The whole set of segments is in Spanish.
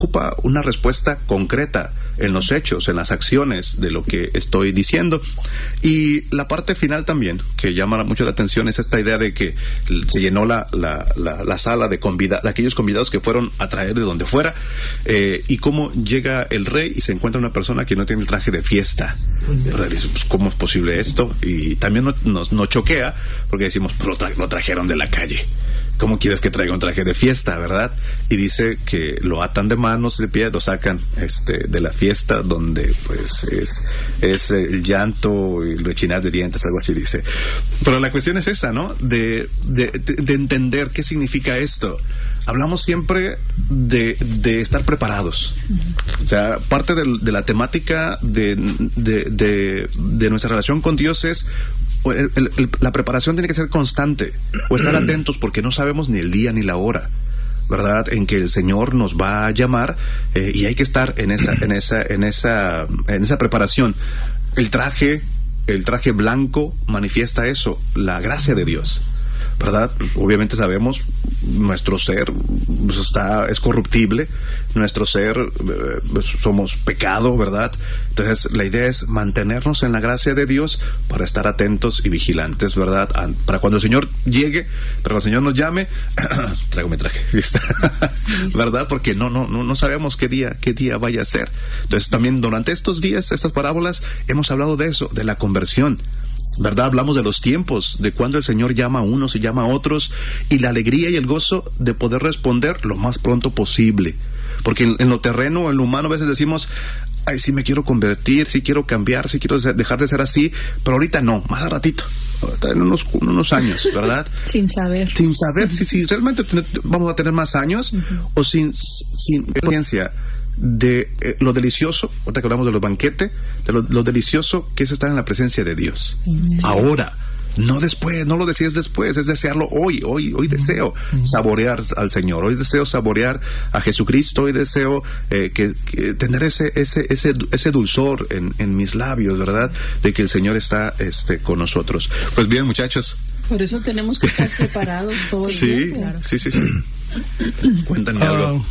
ocupa una respuesta concreta en los hechos, en las acciones de lo que estoy diciendo. Y la parte final también, que llama mucho la atención, es esta idea de que se llenó la sala de aquellos convidados que fueron a traer de donde fuera, y cómo llega el rey y se encuentra una persona que no tiene el traje de fiesta. ¿Verdad? Y dice, pues, ¿cómo es posible esto? Y también nos choquea, porque decimos, pues, lo trajeron de la calle. ¿Cómo quieres que traiga un traje de fiesta, verdad? Y dice que lo atan de manos y de pies, lo sacan de la fiesta, donde pues es el llanto y el rechinar de dientes, algo así dice. Pero la cuestión es esa, ¿no? De entender qué significa esto. Hablamos siempre de estar preparados. O sea, parte de la temática de nuestra relación con Dios es la preparación tiene que ser constante, o estar atentos, porque no sabemos ni el día ni la hora, ¿verdad?, en que el Señor nos va a llamar, y hay que estar en esa preparación. El traje blanco manifiesta eso, la gracia de Dios, ¿verdad? Obviamente sabemos, nuestro ser es corruptible, nuestro ser somos pecado, ¿verdad? Entonces la idea es mantenernos en la gracia de Dios para estar atentos y vigilantes, ¿verdad? Para cuando el Señor llegue, para cuando el Señor nos llame, traigo mi traje, ¿verdad? Porque no sabemos qué día vaya a ser. Entonces también durante estos días, estas parábolas, hemos hablado de eso, de la conversión, ¿verdad? Hablamos de los tiempos, de cuando el Señor llama a unos y llama a otros, y la alegría y el gozo de poder responder lo más pronto posible. Porque en lo terreno, en lo humano, a veces decimos, ay, sí me quiero convertir, sí quiero cambiar, sí quiero dejar de ser así, pero ahorita no, más a ratito, en unos años, ¿verdad? Sin saber si realmente vamos a tener más años, o sin experiencia de lo delicioso, ahorita que hablamos de los banquetes, de lo delicioso que es estar en la presencia de Dios. Ahora, no después, no lo desees después, es desearlo hoy deseo saborear al Señor, hoy deseo saborear a Jesucristo, hoy deseo que tener ese dulzor en mis labios, ¿verdad?, de que el Señor está con nosotros. Pues bien, muchachos. Por eso tenemos que estar preparados todo el tiempo. Claro. Sí. Cuéntanos algo.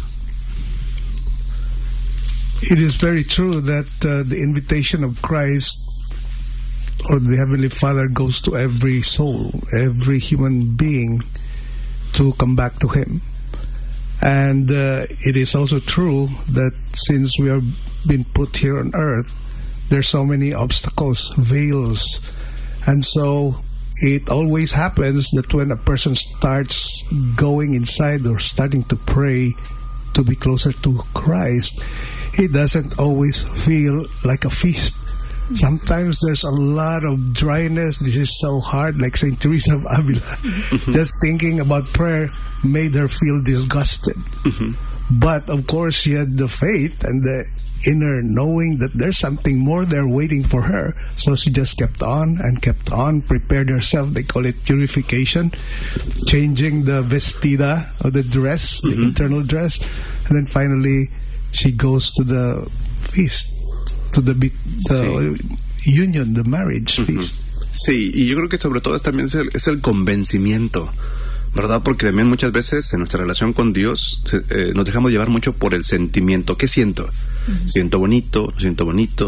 It is very true that the invitation of Christ or the Heavenly Father goes to every soul, every human being, to come back to Him. And it is also true that since we have been put here on earth, there's so many obstacles, veils. And so it always happens that when a person starts going inside or starting to pray to be closer to Christ, it doesn't always feel like a feast. Sometimes there's a lot of dryness. This is so hard, like Saint Teresa of Avila. Just thinking about prayer made her feel disgusted. But of course she had the faith and the inner knowing that there's something more there waiting for her. So she just kept on, prepared herself. They call it purification, changing the vestida, or the dress, the internal dress. And then finally she goes to the feast, to the union, the marriage feast. Sí, y yo creo que sobre todo también es el convencimiento, ¿verdad? Porque también muchas veces en nuestra relación con Dios nos dejamos llevar mucho por el sentimiento. ¿Qué siento? Siento bonito, siento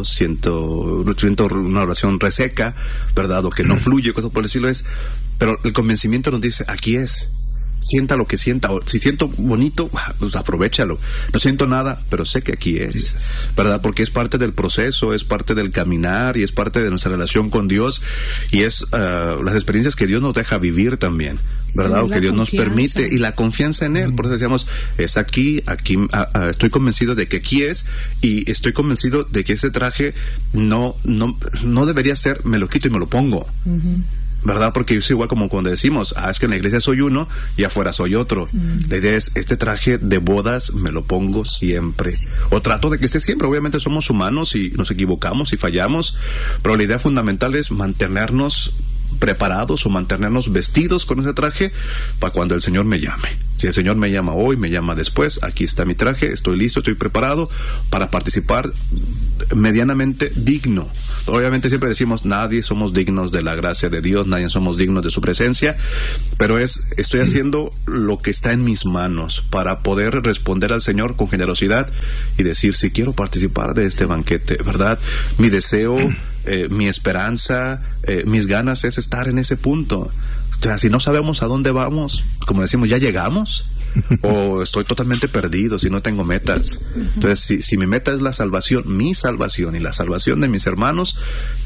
una oración reseca, ¿verdad? O que no fluye, cosas por decirlo es. Pero el convencimiento nos dice, aquí es. Sienta lo que sienta. O si siento bonito, pues aprovéchalo. No siento nada, pero sé que aquí es, ¿verdad? Porque es parte del proceso, es parte del caminar y es parte de nuestra relación con Dios, y es las experiencias que Dios nos deja vivir también, ¿verdad? O que Dios nos permite, y la confianza en Él. Por eso decíamos, es aquí estoy convencido de que aquí es, y estoy convencido de que ese traje no debería ser, me lo quito y me lo pongo. ¿Verdad? Porque es igual como cuando decimos, es que en la iglesia soy uno y afuera soy otro. La idea es, este traje de bodas me lo pongo siempre. O trato de que esté siempre. Obviamente somos humanos y nos equivocamos y fallamos, pero la idea fundamental es mantenernos preparados o mantenernos vestidos con ese traje para cuando el Señor me llame. Si el Señor me llama hoy, me llama después, aquí está mi traje, estoy listo, estoy preparado para participar medianamente digno. Obviamente siempre decimos, nadie somos dignos de la gracia de Dios, nadie somos dignos de su presencia, pero estoy haciendo lo que está en mis manos para poder responder al Señor con generosidad y decir, si quiero participar de este banquete, ¿verdad? Mi deseo, mi esperanza, mis ganas es estar en ese punto. O sea, si no sabemos a dónde vamos, como decimos, ¿ya llegamos? O estoy totalmente perdido si no tengo metas. Entonces, si mi meta es la salvación, mi salvación y la salvación de mis hermanos,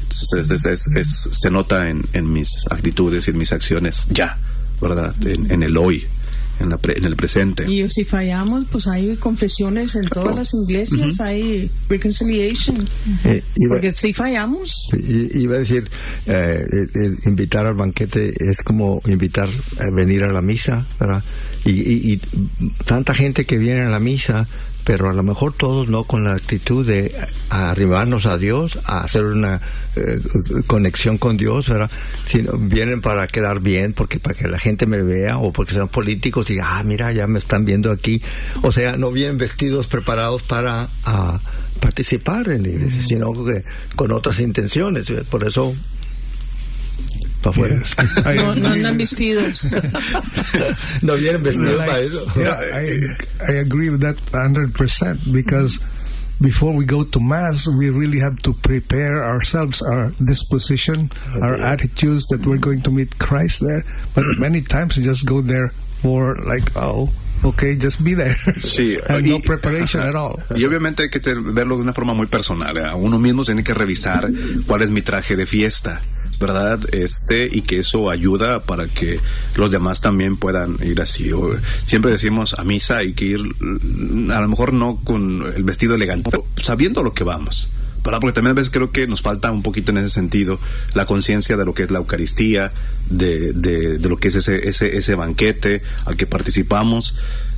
se nota en mis actitudes y en mis acciones ya, ¿verdad? En el hoy. En el presente. Y si fallamos, pues hay confesiones en todas las iglesias, hay reconciliation. Porque si fallamos. Iba a decir, invitar al banquete es como invitar a venir a la misa, ¿verdad? Y tanta gente que viene a la misa, pero a lo mejor todos no con la actitud de arrimarnos a Dios, a hacer una conexión con Dios, ¿verdad? Sino vienen para quedar bien, para que la gente me vea, o porque son políticos y mira, ya me están viendo aquí. O sea, no vienen vestidos preparados para participar en la iglesia, sino que con otras intenciones. Por eso para afuera. No andan vestidos. No vienen vestidos para eso. I agree with that 100%, because before we go to Mass, we really have to prepare ourselves, our disposition, our attitudes, that we're going to meet Christ there. But many times we just go there for okay, just be there. Sí, and no preparation at all. Y obviamente hay que verlo de una forma muy personal. Uno mismo tiene que revisar cuál es mi traje de fiesta, ¿verdad? Y que eso ayuda para que los demás también puedan ir así. Siempre decimos, a misa hay que ir, a lo mejor no con el vestido elegante, pero sabiendo lo que vamos, ¿verdad? Porque también a veces creo que nos falta un poquito en ese sentido la conciencia de lo que es la Eucaristía, de lo que es ese banquete al que participamos.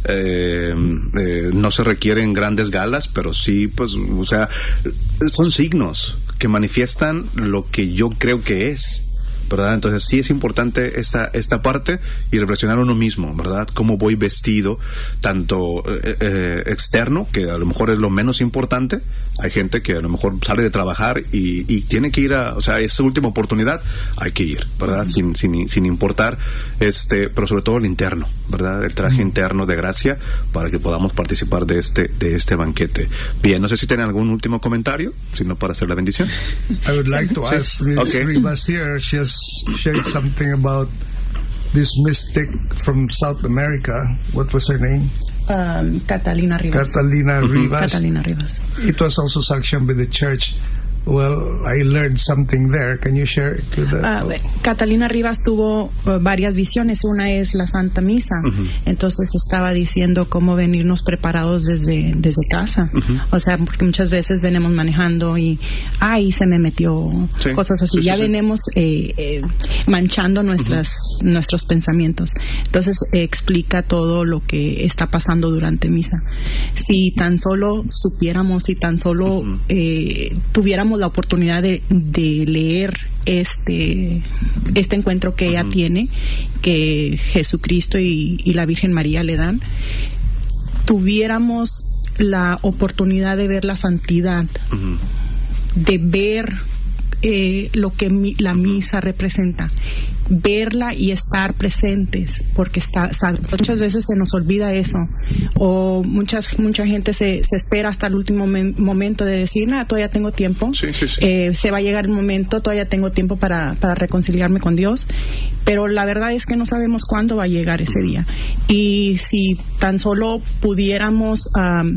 No se requieren grandes galas, pero sí, pues, o sea, son signos que manifiestan lo que yo creo que es, ¿verdad? Entonces sí es importante esta parte y reflexionar uno mismo, ¿verdad? Cómo voy vestido, tanto externo, que a lo mejor es lo menos importante. Hay gente que a lo mejor sale de trabajar y tiene que ir o sea, esa última oportunidad hay que ir, ¿verdad? Sin importar, pero sobre todo el interno, ¿verdad? El traje interno de gracia para que podamos participar de este banquete. Bien, no sé si tienen algún último comentario, sino para hacer la bendición. I would like to ask Ms. Rivas here. She has shared something about this mystic from South America. What was her name? Catalina Rivas. Catalina Rivas. It was also sanctioned by the church. Well, I learned something there. Can you share it with us? Catalina Rivas tuvo varias visiones. Una es la Santa Misa. Entonces estaba diciendo cómo venirnos preparados desde casa. O sea, porque muchas veces venimos manejando y se me metió, cosas así. Venimos manchando nuestros pensamientos. Entonces explica todo lo que está pasando durante misa. Si tan solo supiéramos, si tan solo tuviéramos la oportunidad de leer este encuentro que ella tiene, que Jesucristo y la Virgen María le dan, tuviéramos la oportunidad de ver la santidad, de ver lo que la misa representa, verla y estar presentes, porque muchas veces se nos olvida eso, o mucha gente se espera hasta el último momento de decir, todavía tengo tiempo, se va a llegar el momento, todavía tengo tiempo para reconciliarme con Dios, pero la verdad es que no sabemos cuándo va a llegar ese día. Y si tan solo pudiéramos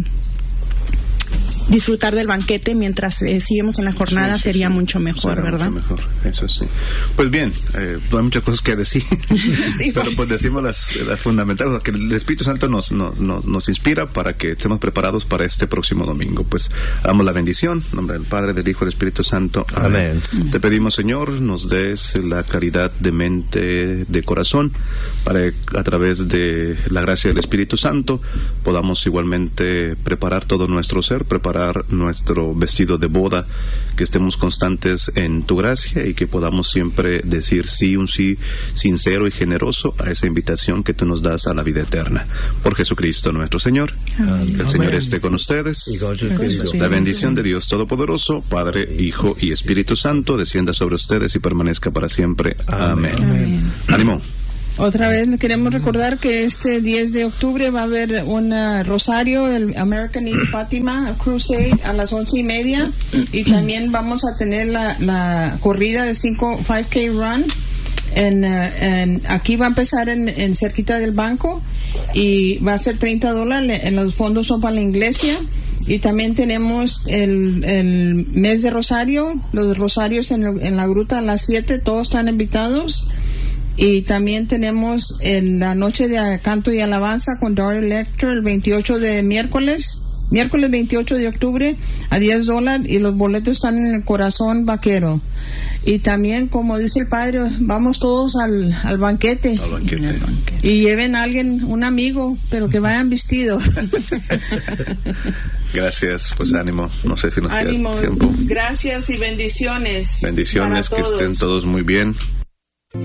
disfrutar del banquete mientras seguimos en la jornada, sería mucho mejor, ¿verdad? Mucho mejor, eso sí. Pues bien, no hay muchas cosas que decir, pero pues decimos las fundamentales, que el Espíritu Santo nos inspira para que estemos preparados para este próximo domingo. Pues damos la bendición, en nombre del Padre, del Hijo y del Espíritu Santo. Amén. Te pedimos, Señor, nos des la claridad de mente, de corazón, para que a través de la gracia del Espíritu Santo podamos igualmente preparar todo nuestro ser, preparar nuestro vestido de boda que estemos constantes en tu gracia y que podamos siempre decir sí, un sí sincero y generoso a esa invitación que tú nos das a la vida eterna. Por Jesucristo nuestro Señor. Amén. Que el Señor esté con ustedes. Y con su Espíritu. La bendición de Dios Todopoderoso, Padre, Hijo y Espíritu Santo, descienda sobre ustedes y permanezca para siempre. Amén. Amén. Ánimo. Otra vez queremos recordar que este 10 de octubre va a haber un rosario, el American East Fatima Crusade a las 11:30, y también vamos a tener la corrida de 5K Run. Aquí va a empezar en cerquita del banco y va a ser $30. Los fondos son para la iglesia. Y también tenemos el mes de Rosario, los rosarios en la gruta a las 7, todos están invitados. Y también tenemos en la noche de canto y alabanza con Daryl Lecter el 28 de miércoles 28 de octubre a $10, y los boletos están en el Corazón Vaquero. Y también, como dice el padre, vamos todos al banquete. Al banquete. Y lleven a alguien, un amigo, pero que vayan vestidos. Gracias, pues ánimo. No sé si nos Ánimo, queda tiempo. gracias y bendiciones. Bendiciones, que estén todos muy bien.